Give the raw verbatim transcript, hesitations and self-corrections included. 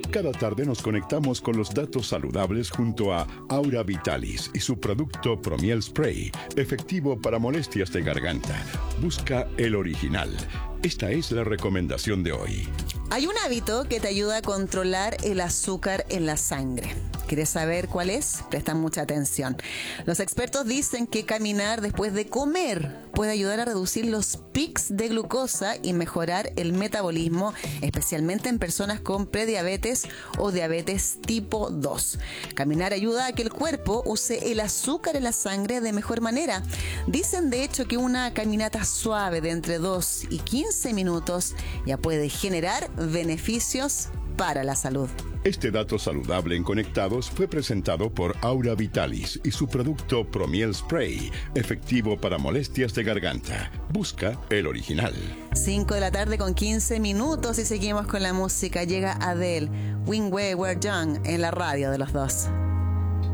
Cada tarde nos conectamos con los datos saludables junto a Aura Vitalis y su producto Promiel Spray, efectivo para molestias de garganta. Busca el original. Esta es la recomendación de hoy. Hay un hábito que te ayuda a controlar el azúcar en la sangre. ¿Quieres saber cuál es? Presta mucha atención. Los expertos dicen que caminar después de comer puede ayudar a reducir los pics de glucosa y mejorar el metabolismo, especialmente en personas con prediabetes o diabetes tipo dos. Caminar ayuda a que el cuerpo use el azúcar en la sangre de mejor manera. Dicen de hecho que una caminata suave de entre dos y quince minutos ya puede generar beneficios para la salud. Este dato saludable en Conectados fue presentado por Aura Vitalis y su producto Promiel Spray, efectivo para molestias de garganta. Busca el original. cinco de la tarde con quince minutos y seguimos con la música. Llega Adele, When We Were Young, en la radio de los dos.